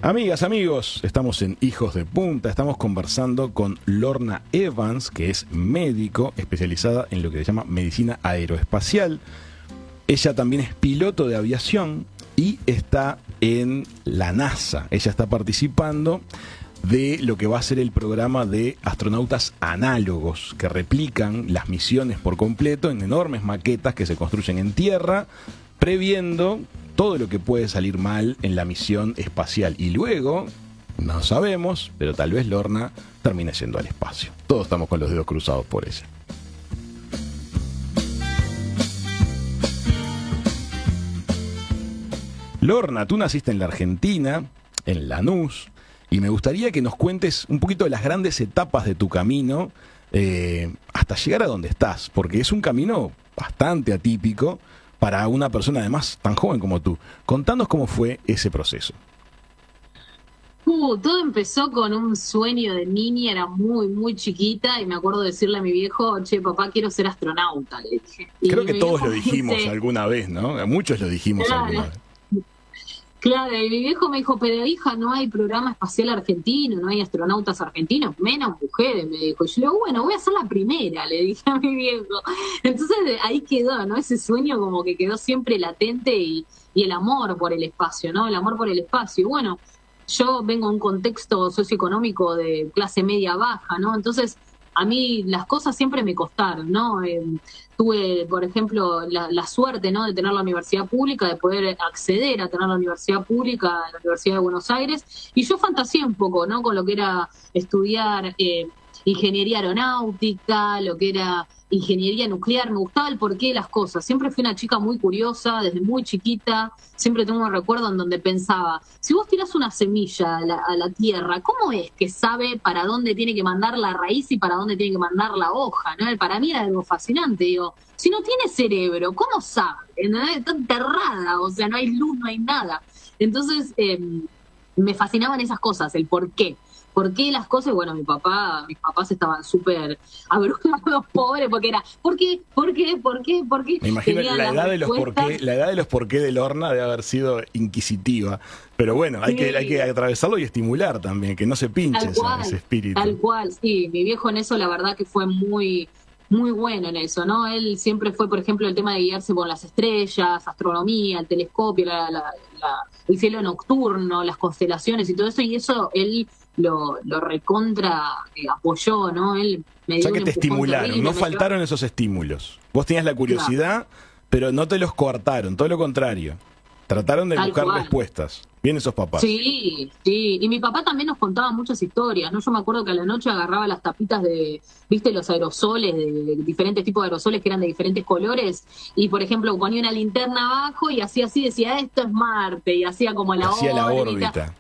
Amigas, amigos, estamos en Hijos de Punta, estamos conversando con Lorna Evans, que es médico especializada en lo que se llama medicina aeroespacial. Ella también es piloto de aviación y está en la NASA. Ella está participando de lo que va a ser el programa de astronautas análogos, que replican las misiones por completo en enormes maquetas que se construyen en tierra, previendo todo lo que puede salir mal en la misión espacial. Y luego, no sabemos, pero tal vez Lorna termine yendo al espacio. Todos estamos con los dedos cruzados por ella. Lorna, tú naciste en la Argentina, en Lanús, y me gustaría que nos cuentes un poquito de las grandes etapas de tu camino hasta llegar a donde estás, porque es un camino bastante atípico para una persona además tan joven como tú. Contanos cómo fue ese proceso. Todo empezó con un sueño de niña, era muy chiquita, y me acuerdo decirle a mi viejo, che, papá, quiero ser astronauta, le dije. Creo que todos lo dijimos alguna vez, ¿no? Muchos lo dijimos alguna vez. Claro, y mi viejo me dijo, pero hija, no hay programa espacial argentino, no hay astronautas argentinos, menos mujeres, me dijo. Y yo le digo, bueno, voy a ser la primera, le dije a mi viejo. Entonces ahí quedó, ¿no? Ese sueño como que quedó siempre latente y el amor por el espacio, ¿no? El amor por el espacio. Y bueno, yo vengo de un contexto socioeconómico de clase media baja, ¿no? Entonces a mí las cosas siempre me costaron, ¿no? Tuve, por ejemplo, la suerte, ¿no?, de tener la universidad pública, de poder acceder a tener la universidad pública, la Universidad de Buenos Aires, y yo fantaseé un poco, ¿no?, con lo que era estudiar ingeniería aeronáutica, lo que era ingeniería nuclear. Me gustaba el porqué de las cosas. Siempre fui una chica muy curiosa, desde muy chiquita. Siempre tengo un recuerdo en donde pensaba, si vos tirás una semilla a la tierra, ¿cómo es que sabe para dónde tiene que mandar la raíz y para dónde tiene que mandar la hoja? ¿No? Para mí era algo fascinante. Digo, si no tiene cerebro, ¿cómo sabe? ¿No? Está enterrada, o sea, no hay luz, no hay nada. Entonces, me fascinaban esas cosas, el porqué. ¿Por qué las cosas? Bueno, mis papás estaban súper abrumados, pobres, porque era, ¿por qué? Me imagino la edad de los por qué de Lorna debe haber sido inquisitiva. Pero bueno, hay que atravesarlo y estimular también, que no se pinche ese espíritu. Tal cual, sí. Mi viejo en eso, la verdad que fue muy bueno en eso, ¿no? Él siempre fue, por ejemplo, el tema de guiarse por las estrellas, astronomía, el telescopio, el cielo nocturno, las constelaciones y todo eso, y eso él lo recontra apoyó, ¿no? Él me dio, o sea, que te estimularon, no faltaron esos estímulos. Vos tenías la curiosidad, pero no te los coartaron, todo lo contrario. Trataron de buscar respuestas. Bien esos papás. Sí. Y mi papá también nos contaba muchas historias, ¿no? Yo me acuerdo que a la noche agarraba las tapitas ¿viste? Los aerosoles, de diferentes tipos de aerosoles que eran de diferentes colores. Y, por ejemplo, ponía una linterna abajo y hacía así, decía, esto es Marte. Y hacía como la órbita.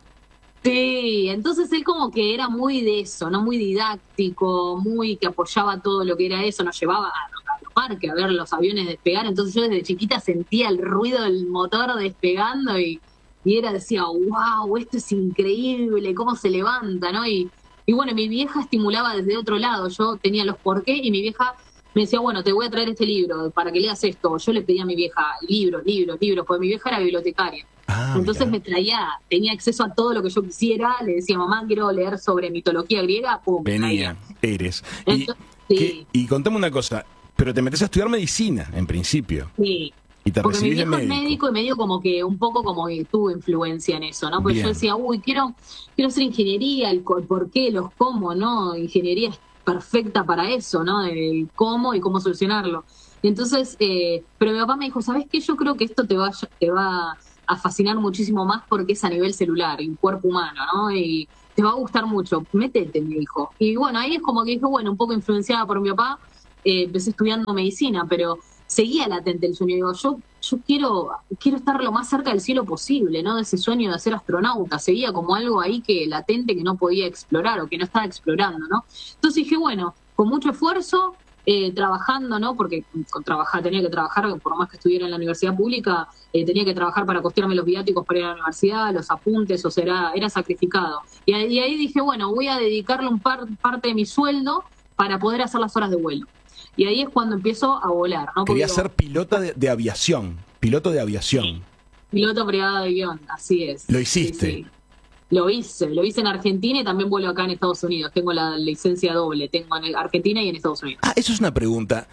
Sí, entonces él como que era muy de eso, ¿no? Muy didáctico, muy que apoyaba todo lo que era eso, nos llevaba a los parques a ver los aviones despegar. Entonces yo desde chiquita sentía el ruido del motor despegando y decía, wow, esto es increíble, cómo se levanta, ¿no? Y bueno, mi vieja estimulaba desde otro lado. Yo tenía los porqué y mi vieja me decía, bueno, te voy a traer este libro para que leas esto. Yo le pedía a mi vieja libros, porque mi vieja era bibliotecaria. Entonces tenía acceso a todo lo que yo quisiera. Le decía, mamá, quiero leer sobre mitología griega. Pum, eres. Entonces, y contame una cosa, pero te metes a estudiar medicina, en principio. Sí. Y te porque mi recibís viejo es médico y medio como que un poco como que tuvo influencia en eso, ¿no? Porque yo decía, quiero hacer ingeniería, el por qué, los cómo, ¿no? Ingeniería es perfecta para eso, ¿no? El cómo y cómo solucionarlo. Entonces, pero mi papá me dijo, ¿sabes qué? Yo creo que esto te va a fascinar muchísimo más porque es a nivel celular, en cuerpo humano, ¿no? Y te va a gustar mucho, métete, me dijo. Y bueno, ahí es como que dije, bueno, un poco influenciada por mi papá, empecé estudiando medicina, pero seguía latente el sueño. Digo, yo quiero estar lo más cerca del cielo posible, ¿no? De ese sueño de ser astronauta. Seguía como algo ahí que latente que no podía explorar o que no estaba explorando, ¿no? Entonces dije, bueno, con mucho esfuerzo, trabajando, ¿no? Porque tenía que trabajar, por más que estuviera en la universidad pública, tenía que trabajar para costearme los viáticos para ir a la universidad, los apuntes, o sea, era sacrificado. Y ahí dije, bueno, voy a dedicarle parte de mi sueldo para poder hacer las horas de vuelo. Y ahí es cuando empiezo a volar, ¿no? Quería ser pilota de aviación, piloto de aviación. Sí. Piloto privado de avión, así es. ¿Lo hiciste? Sí. Lo hice en Argentina y también vuelo acá en Estados Unidos. Tengo la licencia doble, tengo en Argentina y en Estados Unidos. Ah, eso es una pregunta.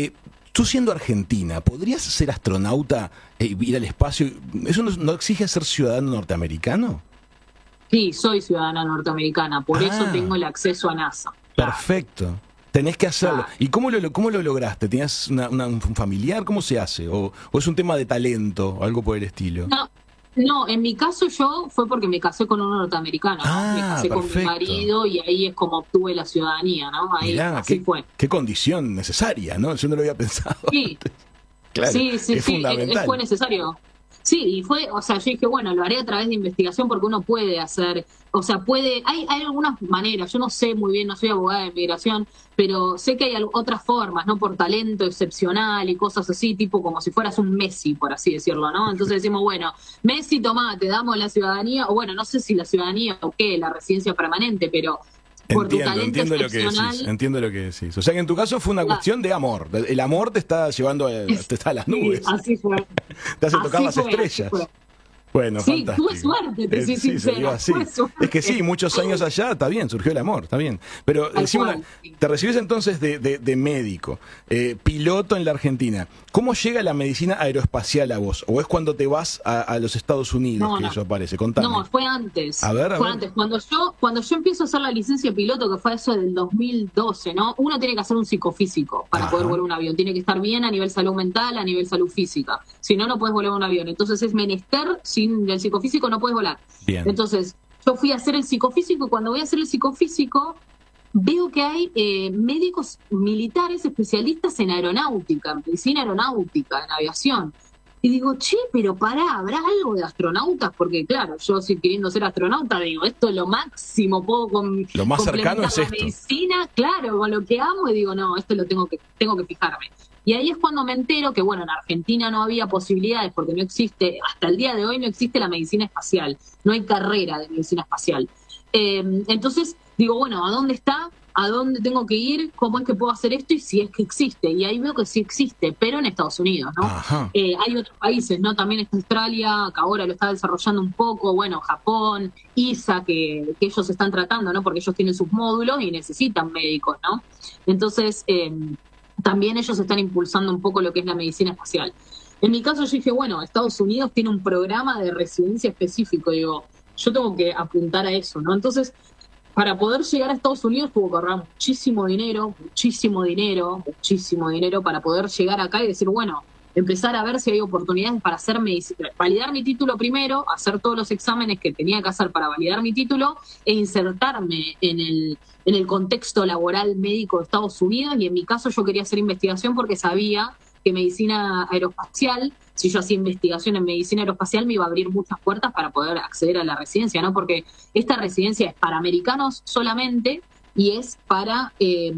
Tú siendo argentina, ¿podrías ser astronauta e ir al espacio? ¿Eso no exige ser ciudadano norteamericano? Sí, soy ciudadana norteamericana, por eso tengo el acceso a NASA. Perfecto. Tenés que hacerlo. ¿Y cómo lo lograste? ¿Tenías un familiar? ¿Cómo se hace? ¿O es un tema de talento o algo por el estilo? No, en mi caso fue porque me casé con un norteamericano, ¿no? Me casé con mi marido y ahí es como obtuve la ciudadanía, ¿no? Ahí Mirá, así fue. Qué condición necesaria, ¿no? Yo no lo había pensado. Sí, claro, sí, es fundamental. fue necesario. Sí, y fue, o sea, yo dije, bueno, lo haré a través de investigación porque uno puede hacer, o sea, hay algunas maneras, yo no sé muy bien, no soy abogada de inmigración, pero sé que hay otras formas, ¿no? Por talento excepcional y cosas así, tipo como si fueras un Messi, por así decirlo, ¿no? Entonces decimos, bueno, Messi, tomá, te damos la ciudadanía, o bueno, no sé si la ciudadanía o qué, la residencia permanente, pero por tu talento excepcional. Entiendo lo que decís. O sea que en tu caso fue una cuestión de amor. El amor te está llevando a las nubes. Sí, así fue. Te hace tocar las estrellas. Bueno, sí, fantástico. tuve suerte, te soy sincera. Es que sí, muchos años allá, está bien, surgió el amor, está bien. Pero te recibes entonces de médico, piloto en la Argentina. ¿Cómo llega la medicina aeroespacial a vos? ¿O es cuando te vas a los Estados Unidos que eso aparece? Contame. No, fue antes. A ver. Antes. Cuando yo empiezo a hacer la licencia de piloto, que fue eso del 2012, ¿no? Uno tiene que hacer un psicofísico para poder volar un avión. Tiene que estar bien a nivel salud mental, a nivel salud física. Si no, no puedes volar un avión. Entonces es menester, sin el psicofísico no puedes volar. Bien. Entonces yo fui a hacer el psicofísico y cuando voy a hacer el psicofísico veo que hay médicos militares especialistas en aeronáutica, en medicina aeronáutica, en aviación. Y digo, che, pero pará, ¿habrá algo de astronautas? Porque claro, yo si queriendo ser astronauta, digo, esto es lo máximo, puedo lo más cercano es la esto. medicina, claro, con lo que amo, y digo, no, esto lo tengo que fijarme. Y ahí es cuando me entero que, bueno, en Argentina no había posibilidades porque no existe, hasta el día de hoy no existe la medicina espacial, no hay carrera de medicina espacial. Entonces digo, bueno, ¿a dónde está? ¿A dónde tengo que ir? ¿Cómo es que puedo hacer esto? Y si es que existe. Y ahí veo que sí existe, pero en Estados Unidos, ¿no? Hay otros países, ¿no? También está Australia, que ahora lo está desarrollando un poco, bueno, Japón, ISA, que ellos están tratando, ¿no? Porque ellos tienen sus módulos y necesitan médicos, ¿no? Entonces, también ellos están impulsando un poco lo que es la medicina espacial. En mi caso yo dije, bueno, Estados Unidos tiene un programa de residencia específico, digo, yo tengo que apuntar a eso, ¿no? Entonces, para poder llegar a Estados Unidos tuvo que ahorrar muchísimo dinero para poder llegar acá y decir, bueno, empezar a ver si hay oportunidades para hacer medicina, validar mi título primero, hacer todos los exámenes que tenía que hacer para validar mi título e insertarme en el contexto laboral médico de Estados Unidos. Y en mi caso yo quería hacer investigación porque sabía que medicina aeroespacial, si yo hacía investigación en medicina aeroespacial, me iba a abrir muchas puertas para poder acceder a la residencia, ¿no? Porque esta residencia es para americanos solamente y es para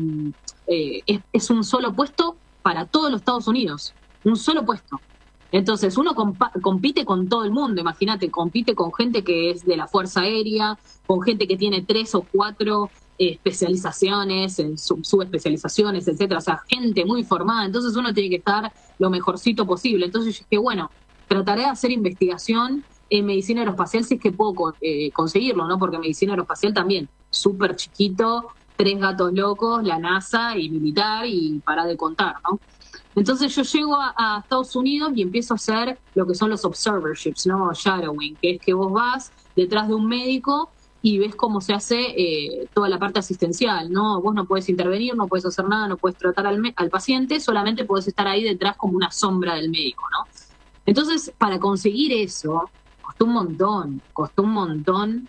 es un solo puesto para todos los Estados Unidos, un solo puesto. Entonces uno compite con todo el mundo, imagínate, compite con gente que es de la Fuerza Aérea, con gente que tiene 3 o 4 especializaciones, subespecializaciones, etcétera, o sea, gente muy formada, entonces uno tiene que estar lo mejorcito posible. Entonces yo dije, bueno, trataré de hacer investigación en medicina aeroespacial si es que puedo conseguirlo, ¿no? Porque medicina aeroespacial también, súper chiquito, 3 gatos locos, la NASA y militar y para de contar, ¿no? Entonces yo llego a Estados Unidos y empiezo a hacer lo que son los observerships, ¿no? Shadowing, que es que vos vas detrás de un médico y ves cómo se hace toda la parte asistencial, ¿no? Vos no podés intervenir, no podés hacer nada, no podés tratar al paciente, solamente podés estar ahí detrás como una sombra del médico, ¿no? Entonces, para conseguir eso, costó un montón,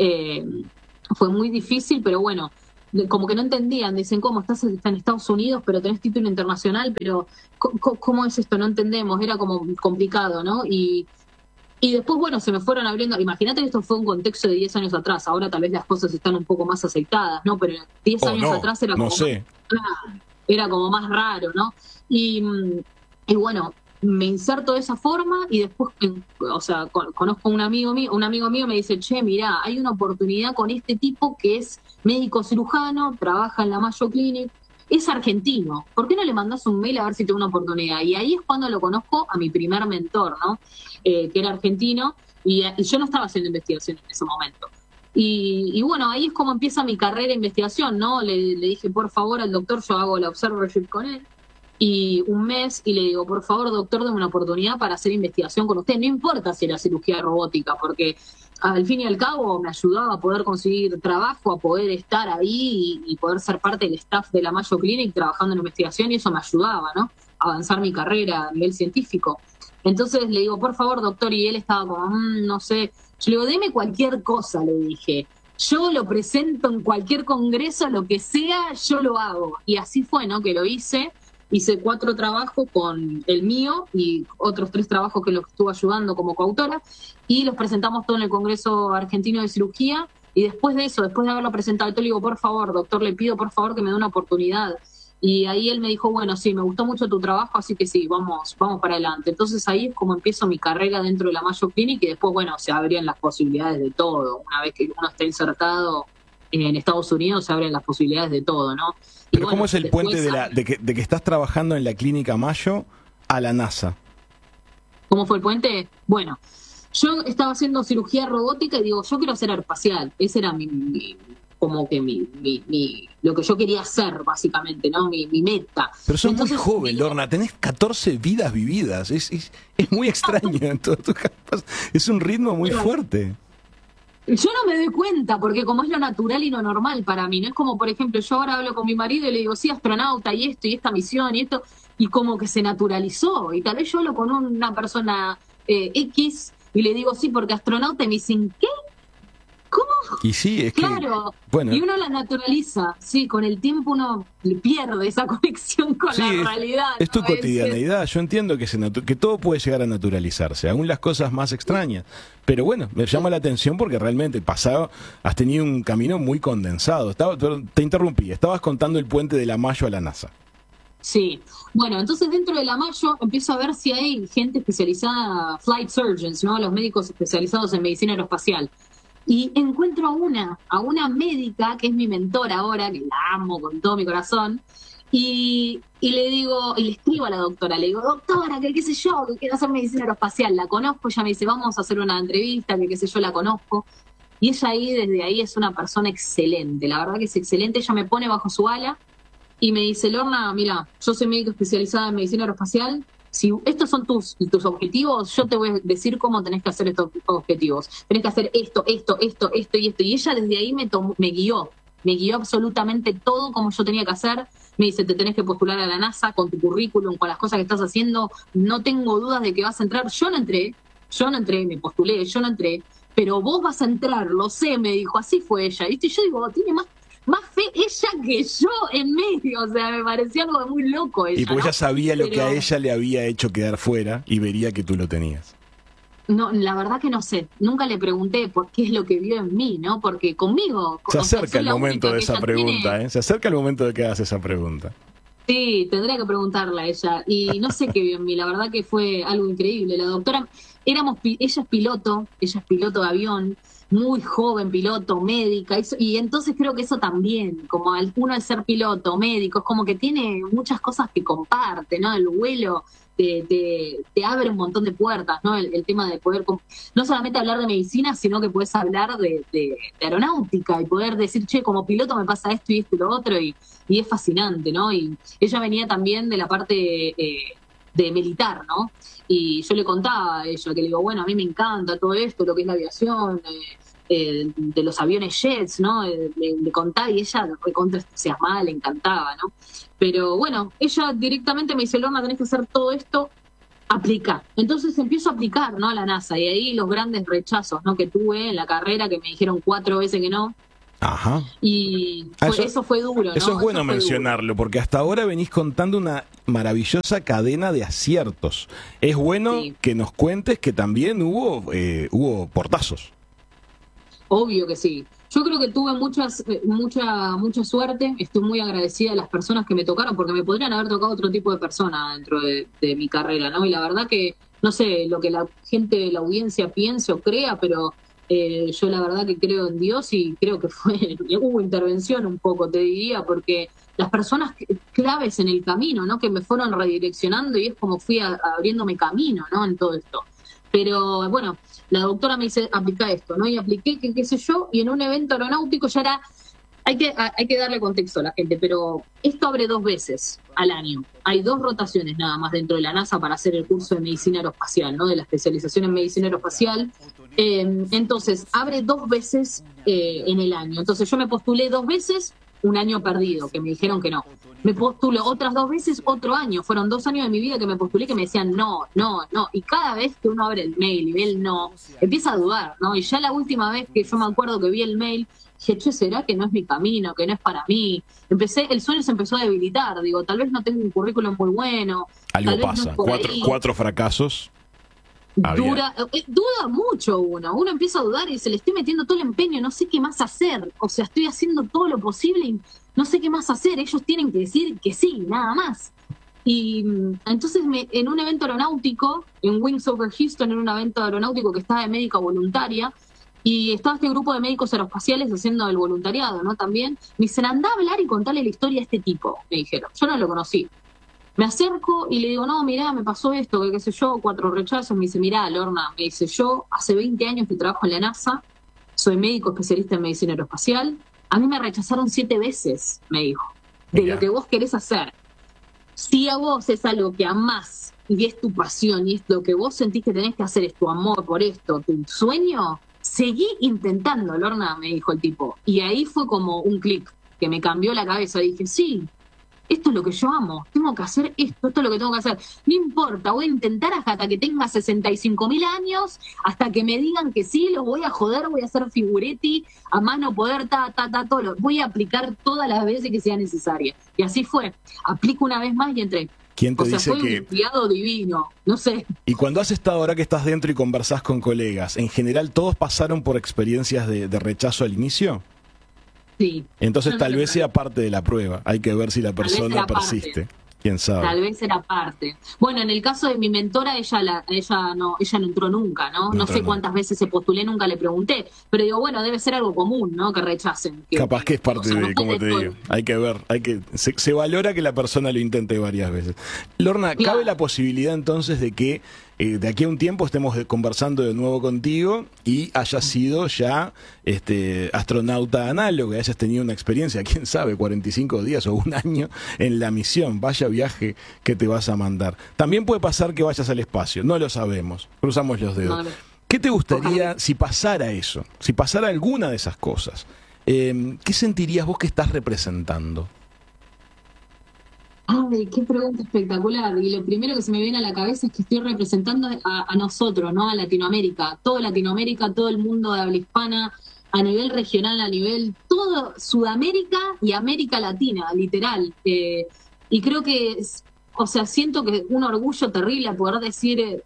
fue muy difícil, pero bueno, como que no entendían, dicen, ¿cómo estás en Estados Unidos, pero tenés título internacional? Pero, ¿cómo es esto? No entendemos, era como complicado, ¿no? Y después, bueno, se me fueron abriendo. Imagínate que esto fue un contexto de 10 años atrás. Ahora tal vez las cosas están un poco más aceitadas, ¿no? Pero 10 años atrás era como, era como más raro, ¿no? Y bueno, me inserto de esa forma y después, o sea, conozco a un amigo mío me dice, che, mirá, hay una oportunidad con este tipo que es médico cirujano, trabaja en la Mayo Clinic, es argentino, ¿por qué no le mandás un mail a ver si tengo una oportunidad? Y ahí es cuando lo conozco a mi primer mentor, ¿no? Que era argentino, y yo no estaba haciendo investigación en ese momento. Y bueno, ahí es como empieza mi carrera de investigación, ¿no? Le dije, por favor, al doctor, yo hago la observership con él, y un mes, y le digo, por favor, doctor, dame una oportunidad para hacer investigación con usted. No importa si era cirugía robótica, porque al fin y al cabo me ayudaba a poder conseguir trabajo, a poder estar ahí y poder ser parte del staff de la Mayo Clinic trabajando en investigación, y eso me ayudaba, ¿no? A avanzar mi carrera a nivel científico. Entonces le digo, por favor, doctor, y él estaba como, no sé. Yo le digo, deme cualquier cosa, le dije. Yo lo presento en cualquier congreso, lo que sea, yo lo hago. Y así fue, ¿no? Que lo hice. Hice 4 trabajos con el mío y otros 3 trabajos que los estuve ayudando como coautora, y los presentamos todo en el Congreso Argentino de Cirugía. Y después de eso, después de haberlo presentado, yo le digo, por favor, doctor, le pido por favor que me dé una oportunidad. Y ahí él me dijo, bueno, sí, me gustó mucho tu trabajo, así que sí, vamos para adelante. Entonces ahí es como empiezo mi carrera dentro de la Mayo Clinic, y después, bueno, se abrían las posibilidades de todo. Una vez que uno está insertado en Estados Unidos, se abren las posibilidades de todo, ¿no? Y pero bueno, ¿cómo es el puente de que estás trabajando en la Clínica Mayo a la NASA? ¿Cómo fue el puente? Bueno, yo estaba haciendo cirugía robótica y digo, yo quiero hacer aeroespacial. Ese era como que lo que yo quería hacer, básicamente, ¿no? Mi meta. Pero sos muy joven, Lorna, tenés 14 vidas vividas. Es muy extraño en todo tu caso. Es un ritmo muy fuerte. Yo no me doy cuenta, porque como es lo natural y lo normal para mí, no es como, por ejemplo, yo ahora hablo con mi marido y le digo, sí, astronauta, y esto, y esta misión, y esto, y como que se naturalizó, y tal vez yo hablo con una persona X, y le digo, sí, porque astronauta, y me dicen, ¿qué? ¿Cómo? Y sí, es claro, que... Bueno, y uno la naturaliza, sí, con el tiempo uno pierde esa conexión con la realidad. Es tu cotidianeidad, yo entiendo que todo puede llegar a naturalizarse, aún las cosas más extrañas, pero bueno, me llama la atención porque realmente el pasado has tenido un camino muy condensado. Te interrumpí, estabas contando el puente de la Mayo a la NASA. Sí, bueno, entonces dentro de la Mayo empiezo a ver si hay gente especializada, flight surgeons, ¿no? Los médicos especializados en medicina aeroespacial. Y encuentro a una médica que es mi mentora ahora, que la amo con todo mi corazón, y le digo, y le escribo a la doctora, le digo, doctora, que qué sé yo, que quiero hacer medicina aeroespacial, la conozco, ella me dice, vamos a hacer una entrevista, que qué sé yo, la conozco. Y ella desde ahí es una persona excelente, la verdad que es excelente. Ella me pone bajo su ala y me dice, Lorna, mira, yo soy médico especializada en medicina aeroespacial, si estos son tus objetivos, yo te voy a decir cómo tenés que hacer estos objetivos. Tenés que hacer esto y esto. Y ella desde ahí me guió absolutamente todo como yo tenía que hacer. Me dice, te tenés que postular a la NASA con tu currículum, con las cosas que estás haciendo. No tengo dudas de que vas a entrar. Yo no entré, me postulé, yo no entré, pero vos vas a entrar, lo sé, me dijo. Así fue ella. ¿Viste? Y yo digo, tiene más fe ella que yo en medio, o sea, me parecía algo muy loco ella. Y porque ella sabía lo que a ella le había hecho quedar fuera y vería que tú lo tenías. No, la verdad que no sé, nunca le pregunté por qué es lo que vio en mí, ¿no? Porque conmigo... Se acerca el momento de esa pregunta, ¿eh? Se acerca el momento de que hagas esa pregunta. Sí, tendría que preguntarle a ella. Y no sé qué vio en mí, la verdad que fue algo increíble. La doctora, ella es piloto de avión, muy joven, piloto, médica, y entonces creo que eso también, como uno al ser piloto, médico, es como que tiene muchas cosas que comparte, ¿no? El vuelo te abre un montón de puertas, ¿no? El tema de poder, no solamente hablar de medicina, sino que puedes hablar de aeronáutica y poder decir, che, como piloto me pasa esto y lo otro, y es fascinante, ¿no? Y ella venía también de la parte de militar, ¿no? Y yo le contaba a ella, que le digo, bueno, a mí me encanta todo esto, lo que es la aviación, de los aviones jets, ¿no? Le contaba, y ella recontra entusiasmada, le encantaba, ¿no? Pero bueno, ella directamente me dice, Lorna, tenés que hacer todo esto, aplicar. Entonces empiezo a aplicar, ¿no? A la NASA, y ahí los grandes rechazos, ¿no? Que tuve en la carrera, que me dijeron 4 veces que no. Ajá. Y eso fue duro, ¿no? Eso es bueno mencionarlo, porque hasta ahora venís contando una maravillosa cadena de aciertos. Es bueno que nos cuentes que también hubo portazos. Obvio que sí. Yo creo que tuve mucha suerte. Estoy muy agradecida a las personas que me tocaron, porque me podrían haber tocado otro tipo de persona dentro de mi carrera, ¿no? Y la verdad que, no sé, lo que la gente de la audiencia piense o crea, pero yo la verdad que creo en Dios, y creo que hubo intervención un poco, te diría, porque las personas claves en el camino, ¿no? Que me fueron redireccionando, y es como fui abriéndome camino, ¿no? En todo esto. Pero bueno, la doctora me dice, aplica esto, ¿no? Y apliqué, qué sé yo, y en un evento aeronáutico ya era... Hay que darle contexto a la gente, pero esto abre 2 veces al año. Hay 2 rotaciones nada más dentro de la NASA para hacer el curso de medicina aeroespacial, ¿no? De la especialización en medicina aeroespacial. Entonces, abre 2 veces en el año. Entonces, yo me postulé 2 veces, un año perdido, que me dijeron que no. Me postulé otras 2 veces, otro año. Fueron 2 años de mi vida que me postulé que me decían no, no, no. Y cada vez que uno abre el mail y ve el no, empieza a dudar, ¿no? Y ya la última vez que yo me acuerdo que vi el mail, dije, che, ¿será que no es mi camino, que no es para mí? El sueño se empezó a debilitar, digo, tal vez no tengo un currículum muy bueno. Algo pasa, no 4 fracasos. Duda mucho uno empieza a dudar y se le estoy metiendo todo el empeño, no sé qué más hacer, o sea, estoy haciendo todo lo posible y no sé qué más hacer, ellos tienen que decir que sí, nada más. Y entonces en un evento aeronáutico, en Wings Over Houston, en un evento aeronáutico que estaba de médica voluntaria, y estaba este grupo de médicos aeroespaciales haciendo el voluntariado, ¿no? También me dicen, anda a hablar y contarle la historia a este tipo, me dijeron. Yo no lo conocí. Me acerco y le digo, no, mirá, me pasó esto, que qué sé yo, 4 rechazos. Me dice, mirá, Lorna, me dice, yo hace 20 años que trabajo en la NASA, soy médico especialista en medicina aeroespacial, a mí me rechazaron 7 veces, me dijo, de lo que vos querés hacer. Si a vos es algo que amás y es tu pasión y es lo que vos sentís que tenés que hacer, es tu amor por esto, tu sueño, seguí intentando, Lorna, me dijo el tipo. Y ahí fue como un clic que me cambió la cabeza. Dije, sí, esto es lo que yo amo, tengo que hacer esto es lo que tengo que hacer. No importa, voy a intentar hasta que tenga 65.000 años, hasta que me digan que sí, los voy a joder, voy a hacer figuretti, a más no poder, todo. Voy a aplicar todas las veces que sea necesaria. Y así fue. Aplico una vez más y entré. ¿Quién te dice fue que... un enviado divino, no sé. Y cuando has estado, ahora que estás dentro y conversás con colegas, ¿en general todos pasaron por experiencias de rechazo al inicio? Sí. Entonces tal vez sea parte de la prueba. Hay que ver si la persona persiste. ¿Quién sabe? Tal vez era parte. Bueno, en el caso de mi mentora, ella no entró nunca, ¿no? No sé cuántas veces se postulé, nunca le pregunté. Pero digo, bueno, debe ser algo común, ¿no? Que rechacen. Capaz que es parte de, como te digo, hay que ver, se valora que la persona lo intente varias veces. Lorna, claro. ¿Cabe la posibilidad entonces de que de aquí a un tiempo estemos conversando de nuevo contigo y hayas sido ya astronauta análogo, hayas tenido una experiencia, quién sabe, 45 días o un año en la misión? Vaya viaje que te vas a mandar. También puede pasar que vayas al espacio, no lo sabemos, cruzamos los dedos. ¿Qué te gustaría si pasara eso, si pasara alguna de esas cosas? ¿Qué sentirías vos que estás representando? Ay, qué pregunta espectacular. Y lo primero que se me viene a la cabeza es que estoy representando a nosotros, ¿no? A Latinoamérica, todo el mundo de habla hispana, a nivel regional, a nivel todo Sudamérica y América Latina, literal. Y creo que, siento que un orgullo terrible a poder decir,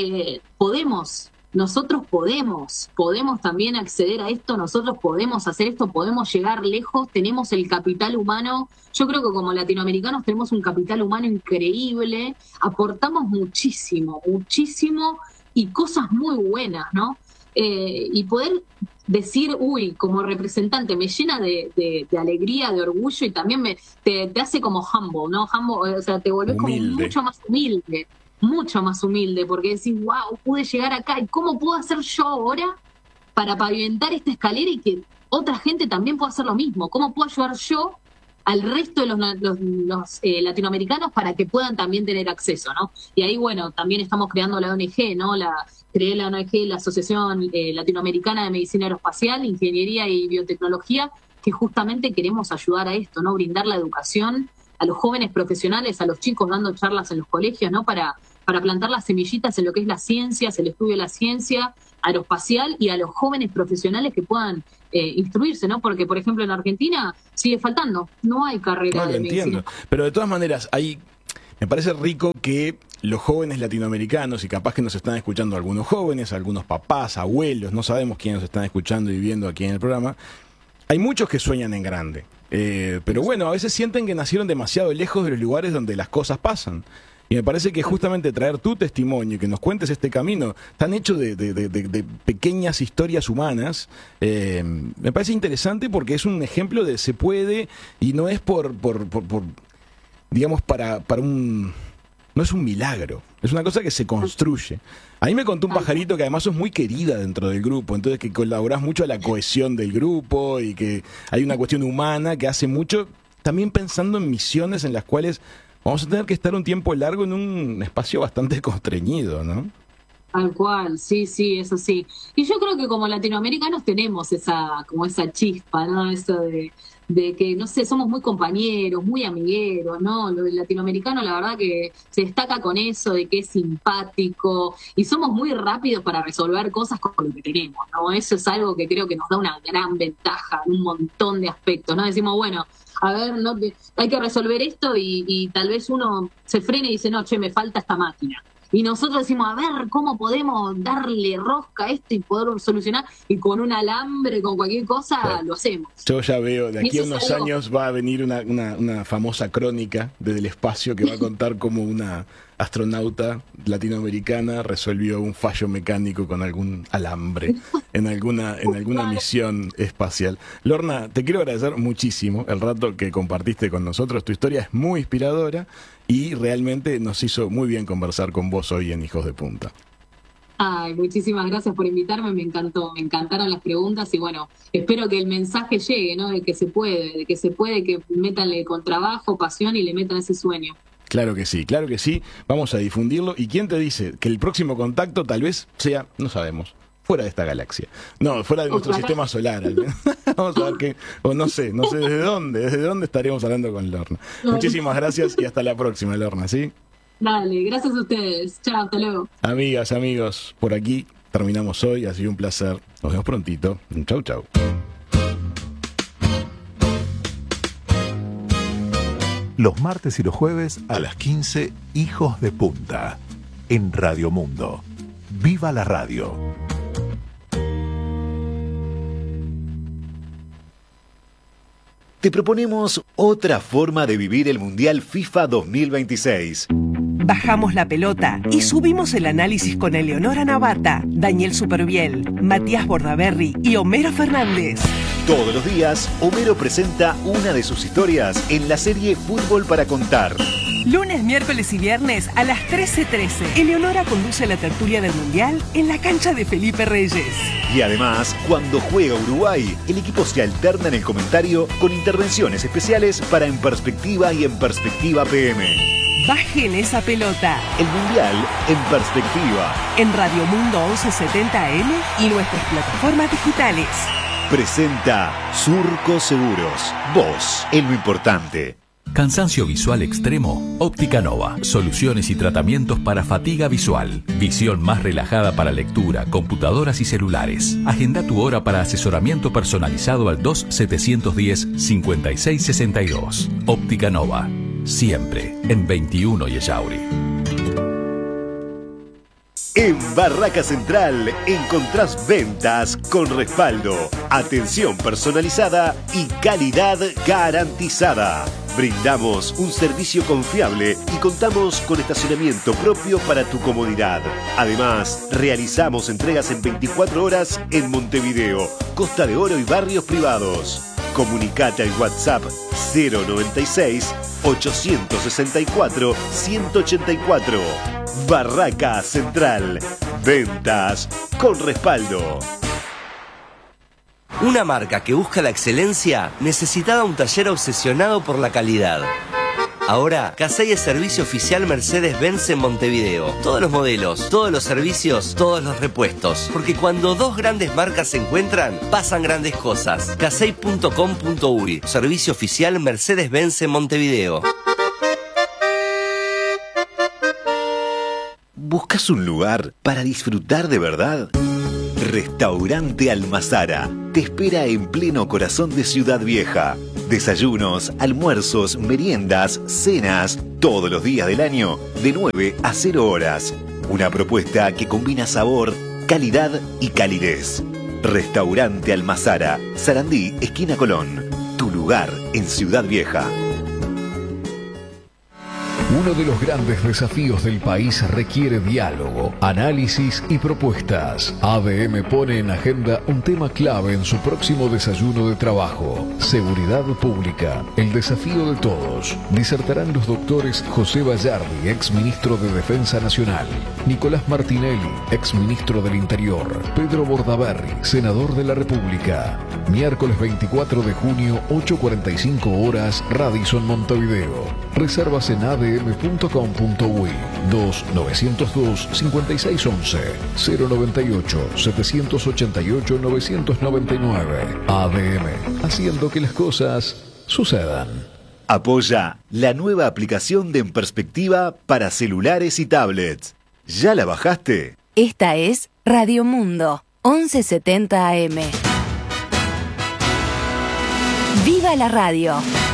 nosotros podemos también acceder a esto, nosotros podemos hacer esto, podemos llegar lejos, tenemos el capital humano. Yo creo que como latinoamericanos tenemos un capital humano increíble, aportamos muchísimo y cosas muy buenas, ¿no? Y poder decir, como representante, me llena de alegría, de orgullo y también te hace como humble, ¿no? Humble, te volvés como mucho más humilde, porque decís, wow, pude llegar acá, ¿y cómo puedo hacer yo ahora para pavimentar esta escalera y que otra gente también pueda hacer lo mismo? ¿Cómo puedo ayudar yo al resto de los latinoamericanos para que puedan también tener acceso, ¿no? Y ahí, bueno, también estamos creando la ONG, ¿no? Creé la ONG, la Asociación Latinoamericana de Medicina Aeroespacial, Ingeniería y Biotecnología, que justamente queremos ayudar a esto, ¿no? Brindar la educación a los jóvenes profesionales, a los chicos dando charlas en los colegios, ¿no? Para plantar las semillitas en lo que es las ciencias, el estudio de la ciencia aeroespacial y a los jóvenes profesionales que puedan instruirse, ¿no? Porque, por ejemplo, en Argentina sigue faltando, no hay carrera de medicina. Entiendo, pero de todas maneras, me parece rico que los jóvenes latinoamericanos, y capaz que nos están escuchando algunos jóvenes, algunos papás, abuelos, no sabemos quiénes nos están escuchando y viendo aquí en el programa, hay muchos que sueñan en grande, pero bueno, a veces sienten que nacieron demasiado lejos de los lugares donde las cosas pasan. Y me parece que justamente traer tu testimonio y que nos cuentes este camino tan hecho de pequeñas historias humanas, me parece interesante porque es un ejemplo de se puede y no es digamos, para un no es un milagro, es una cosa que se construye. A mí me contó un pajarito que además sos muy querida dentro del grupo, entonces que colaborás mucho a la cohesión del grupo y que hay una cuestión humana que hace mucho, también pensando en misiones en las cuales vamos a tener que estar un tiempo largo en un espacio bastante constreñido, ¿no? Tal cual, sí, sí, eso sí. Y yo creo que como latinoamericanos tenemos esa chispa, ¿no? Eso de que, no sé, somos muy compañeros, muy amigueros, ¿no? El latinoamericano, la verdad que se destaca con eso, de que es simpático, y somos muy rápidos para resolver cosas con lo que tenemos, ¿no? Eso es algo que creo que nos da una gran ventaja en un montón de aspectos, ¿no? Decimos, bueno, a ver, hay que resolver esto y tal vez uno se frena y dice, no, che, me falta esta máquina. Y nosotros decimos, a ver, ¿cómo podemos darle rosca a esto y poder solucionar? Y con un alambre, con cualquier cosa, claro, lo hacemos. Yo ya veo, de aquí a unos años va a venir una famosa crónica desde el espacio que va a contar cómo una astronauta latinoamericana resolvió un fallo mecánico con algún alambre en alguna misión espacial. Lorna, te quiero agradecer muchísimo el rato que compartiste con nosotros. Tu historia es muy inspiradora y realmente nos hizo muy bien conversar con vos hoy en Hijos de Punta. Ay, muchísimas gracias por invitarme, me encantó, me encantaron las preguntas y bueno, espero que el mensaje llegue, ¿no? De que se puede, que métanle con trabajo, pasión y le metan ese sueño. Claro que sí, vamos a difundirlo. ¿Y quién te dice que el próximo contacto tal vez sea, no sabemos, fuera de esta galaxia? No, fuera de nuestro sistema solar. Vamos a ver qué, o no sé desde dónde estaremos hablando con Lorna. Muchísimas gracias y hasta la próxima, Lorna, ¿sí? Dale, gracias a ustedes. Chao, hasta luego. Amigas, amigos, por aquí terminamos hoy, ha sido un placer. Nos vemos prontito. Chau, chau. Los martes y los jueves a las 15, Hijos de Punta, en Radio Mundo. ¡Viva la radio! Te proponemos otra forma de vivir el Mundial FIFA 2026. Bajamos la pelota y subimos el análisis con Eleonora Navata, Daniel Superviel, Matías Bordaberry y Homero Fernández. Todos los días, Homero presenta una de sus historias en la serie Fútbol para Contar. Lunes, miércoles y viernes a las 13:13. Eleonora conduce la tertulia del Mundial en la cancha de Felipe Reyes. Y además, cuando juega Uruguay, el equipo se alterna en el comentario con intervenciones especiales para En Perspectiva y En Perspectiva PM. Bajen esa pelota. El Mundial en Perspectiva. En Radio Mundo 1170 AM y nuestras plataformas digitales. Presenta Surco Seguros. Vos en lo importante. Cansancio visual extremo, Óptica Nova. Soluciones y tratamientos para fatiga visual. Visión más relajada para lectura, computadoras y celulares. Agenda tu hora para asesoramiento personalizado al 2710-5662. Óptica Nova. Siempre en 21 y Ellauri. En Barraca Central encontrás ventas con respaldo, atención personalizada y calidad garantizada. Brindamos un servicio confiable y contamos con estacionamiento propio para tu comodidad. Además, realizamos entregas en 24 horas en Montevideo, Costa de Oro y barrios privados. Comunicate al WhatsApp 096-864-184. Barraca Central. Ventas con respaldo. Una marca que busca la excelencia necesitaba un taller obsesionado por la calidad. Ahora, Casey es servicio oficial Mercedes-Benz en Montevideo. Todos los modelos, todos los servicios, todos los repuestos. Porque cuando dos grandes marcas se encuentran, pasan grandes cosas. Casey.com.uy. Servicio oficial Mercedes-Benz en Montevideo. ¿Buscas un lugar para disfrutar de verdad? Restaurante Almazara te espera en pleno corazón de Ciudad Vieja. Desayunos, almuerzos, meriendas, cenas, todos los días del año, de 9 a 0 horas. Una propuesta que combina sabor, calidad y calidez. Restaurante Almazara, Sarandí, esquina Colón. Tu lugar en Ciudad Vieja. Uno de los grandes desafíos del país requiere diálogo, análisis y propuestas. ADM pone en agenda un tema clave en su próximo desayuno de trabajo: seguridad pública, el desafío de todos. Disertarán los doctores José Bayardi, ex ministro de Defensa Nacional; Nicolás Martinelli, ex ministro del Interior; Pedro Bordaberry, senador de la República. Miércoles 24 de junio, 8:45 horas, Radisson, Montevideo. Reservas en adm.com.uy 2902-5611 098-788-999. ADM, haciendo que las cosas sucedan. Apoya la nueva aplicación de En Perspectiva para celulares y tablets. ¿Ya la bajaste? Esta es Radio Mundo, 1170 AM. ¡Viva la radio!